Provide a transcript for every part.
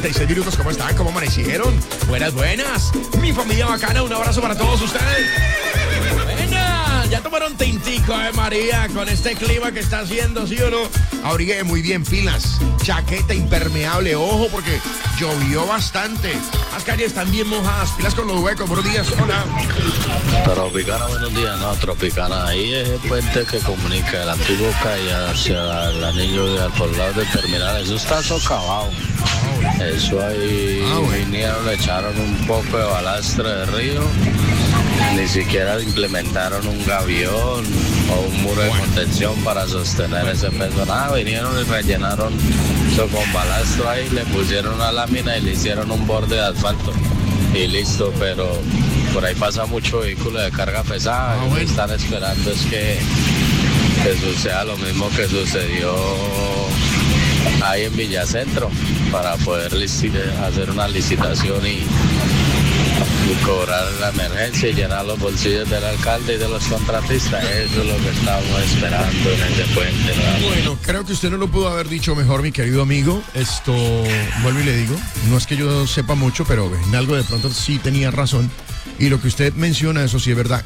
36 minutos. ¿Cómo están? ¿Cómo amanecieron? Buenas, buenas. Mi familia bacana, un abrazo para todos ustedes. Buena, ya tomaron tintico, María, con este clima que está haciendo, ¿sí o no? Abrigue muy bien, pilas, chaqueta impermeable, ojo, porque llovió bastante. Las calles están bien mojadas, pilas con los huecos. Buenos días, hola. Tropicana, buenos días. No, Tropicana, ahí es el puente que comunica el antiguo calle hacia el anillo de al por lado del terminal. Eso está socavado. Eso ahí vinieron, le echaron un poco de balastre de río. Ni siquiera implementaron un gavión o un muro de contención para sostener ese peso. Nada, vinieron y rellenaron eso con balastro ahí, le pusieron una lámina y le hicieron un borde de asfalto. Y listo, pero por ahí pasa mucho vehículo de carga pesada. Lo que están esperando es que suceda lo mismo que sucedió ahí en Villacentro, para poder hacer una licitación y cobrar la emergencia y llenar los bolsillos del alcalde y de los contratistas. Eso es lo que estamos esperando en este puente, ¿no? Bueno, creo que usted no lo pudo haber dicho mejor, mi querido amigo. Esto, vuelvo y le digo, no es que yo sepa mucho, pero en algo de pronto sí tenía razón. Y lo que usted menciona, eso sí es verdad.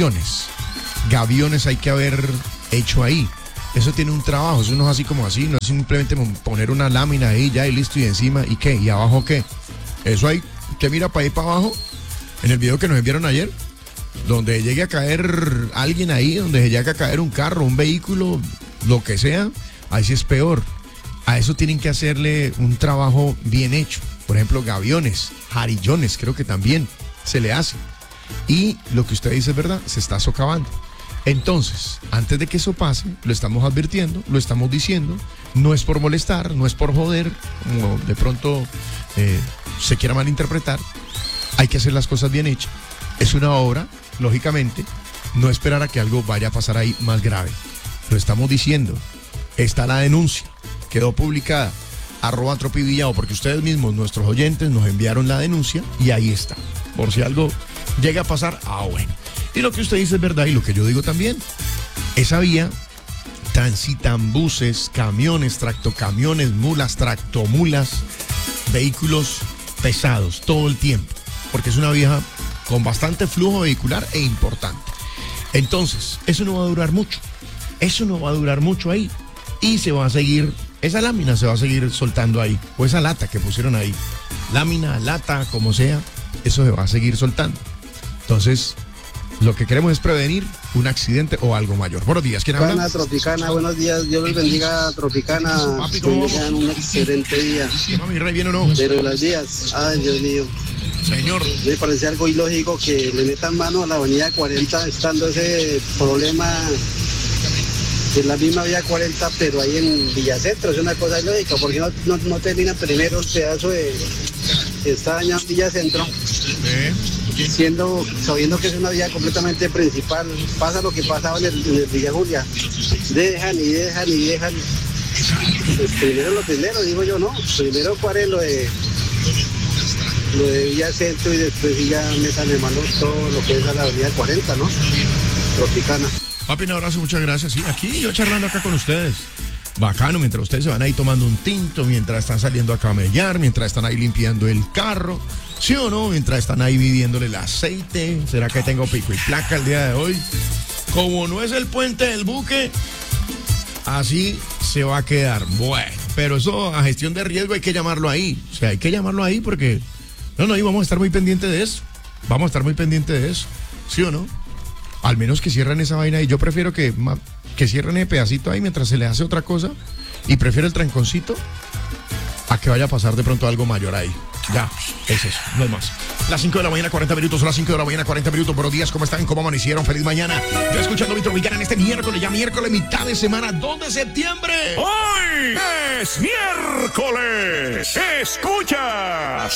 Gaviones hay que haber hecho ahí. Eso tiene un trabajo, eso no es así como así, no es simplemente poner una lámina ahí ya y listo, y encima, ¿y qué? ¿Y abajo qué? Eso hay que mira para ir para abajo. En el video que nos enviaron ayer, donde llegue a caer alguien ahí, donde llegue a caer un carro, un vehículo, lo que sea, ahí sí es peor. A eso tienen que hacerle un trabajo bien hecho. Por ejemplo, gaviones, jarillones, creo que también se le hace. Y lo que usted dice es verdad, se está socavando. Entonces, antes de que eso pase, lo estamos advirtiendo, lo estamos diciendo, no es por molestar, no es por joder, como de pronto se quiera malinterpretar. Hay que hacer las cosas bien hechas. Es una obra, lógicamente, no esperar a que algo vaya a pasar ahí más grave. Lo estamos diciendo. Está la denuncia, quedó publicada, @tropivillao, porque ustedes mismos, nuestros oyentes, nos enviaron la denuncia y ahí está. Por si algo llega a pasar, bueno. Y lo que usted dice es verdad y lo que yo digo también. Esa vía transitan buses, camiones, tractocamiones, mulas, tractomulas, vehículos pesados todo el tiempo, porque es una vía con bastante flujo vehicular e importante. Entonces, eso no va a durar mucho. Eso no va a durar mucho ahí. Y se va a seguir, esa lámina se va a seguir soltando ahí, o esa lata que pusieron ahí. Lámina, lata, como sea, eso se va a seguir soltando. Entonces, lo que queremos es prevenir un accidente o algo mayor. Buenos días, ¿quién habla? Tropicana, buenos días, Dios los bendiga, Tropicana. Papi, que tengan un excelente día. Mami, rey, ¿bien o no? Pero los días, ay Dios mío. Señor. Me parece algo ilógico que le metan mano a la avenida 40 estando ese problema de la misma vía 40, pero ahí en Villacentro. Es una cosa ilógica, porque no termina primero el pedazo de que está dañado en Villacentro. Sabiendo que es una vía completamente principal. Pasa lo que pasaba en el Villa Julia. Dejan. Pues primero lo primero, digo yo, ¿no? Primero paren lo de Villacentro y después ya metan en mano todo lo que es a la avenida 40, ¿no? Tropicana. Papi, un abrazo, muchas gracias. Sí, aquí yo charlando acá con ustedes. Bacano, mientras ustedes se van ahí tomando un tinto, mientras están saliendo a camellar, mientras están ahí limpiando el carro, ¿sí o no? Mientras están ahí midiéndole el aceite. ¿Será que tengo pico y placa el día de hoy? Como no es el puente del buque, así se va a quedar. Bueno, pero eso a gestión de riesgo hay que llamarlo ahí. O sea, hay que llamarlo ahí porque... No, y vamos a estar muy pendientes de eso. Vamos a estar muy pendientes de eso. ¿Sí o no? Al menos que cierren esa vaina ahí. Yo prefiero que cierren ese pedacito ahí mientras se le hace otra cosa. Y prefiero el tranconcito a que vaya a pasar de pronto algo mayor ahí. Ya, es eso, no es más. Las 5 de la mañana, 40 minutos, son las 5 de la mañana, 40 minutos. Buenos días, ¿cómo están? ¿Cómo amanecieron? Feliz mañana. Yo escuchando mi Tropicana en este miércoles, ya miércoles, mitad de semana, 2 de septiembre. Hoy es miércoles. Escuchas